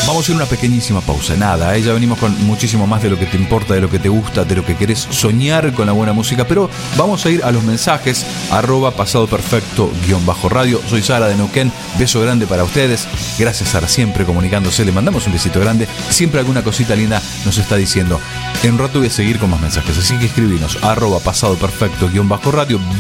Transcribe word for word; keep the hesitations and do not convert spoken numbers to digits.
Vamos a ir a una pequeñísima pausa, nada, ¿eh? Ya venimos con muchísimo más de lo que te importa, de lo que te gusta, de lo que querés soñar con la buena música, pero vamos a ir a los mensajes, arroba pasado perfecto guión bajo radio. Soy Sara de Neuquén, beso grande para ustedes, gracias Sara, siempre comunicándose, le mandamos un besito grande, siempre alguna cosita linda nos está diciendo. En un rato voy a seguir con más mensajes, así que escribinos, arroba pasado perfecto guión bajo radio.